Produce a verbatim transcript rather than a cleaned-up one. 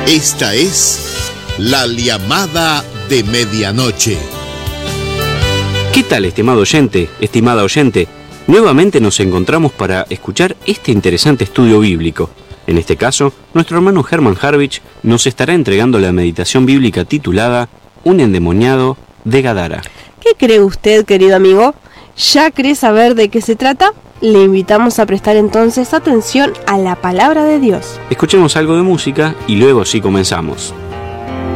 Esta es la llamada de medianoche. ¿Qué tal, estimado oyente, estimada oyente? Nuevamente nos encontramos para escuchar este interesante estudio bíblico. En este caso, nuestro hermano Herman Harvich nos estará entregando la meditación bíblica titulada Un endemoniado de Gadara. ¿Qué cree usted, querido amigo? ¿Ya cree saber de qué se trata? Le invitamos a prestar entonces atención a la palabra de Dios. Escuchemos algo de música y luego sí comenzamos.